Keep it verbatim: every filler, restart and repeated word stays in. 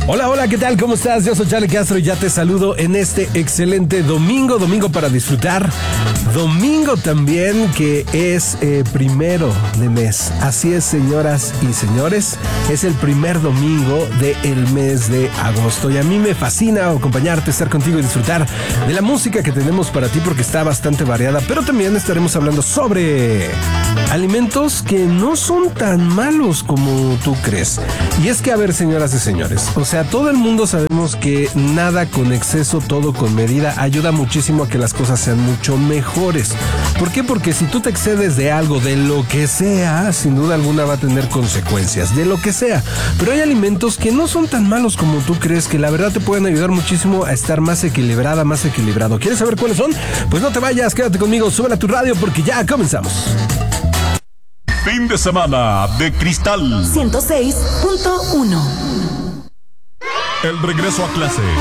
Hola, hola, ¿qué tal? ¿Cómo estás? Yo soy Charlie Castro y ya te saludo en este excelente domingo, domingo para disfrutar. Domingo también que es eh, primero de mes. Así es, señoras y señores, es el primer domingo del mes de agosto. Y a mí me fascina acompañarte, estar contigo y disfrutar de la música que tenemos para ti porque está bastante variada. Pero también estaremos hablando sobre alimentos que no son tan malos como tú crees. Y es que, a ver, señoras y señores, o sea, todo el mundo sabemos que nada con exceso, todo con medida ayuda muchísimo a que las cosas sean mucho mejores. ¿Por qué? Porque si tú te excedes de algo, de lo que sea, sin duda alguna va a tener consecuencias, de lo que sea. Pero hay alimentos que no son tan malos como tú crees, que la verdad te pueden ayudar muchísimo a estar más equilibrada, más equilibrado. ¿Quieres saber cuáles son? Pues no te vayas, quédate conmigo, súbela a tu radio porque ya comenzamos. Fin de semana de Cristal ciento seis punto uno. El regreso a clase.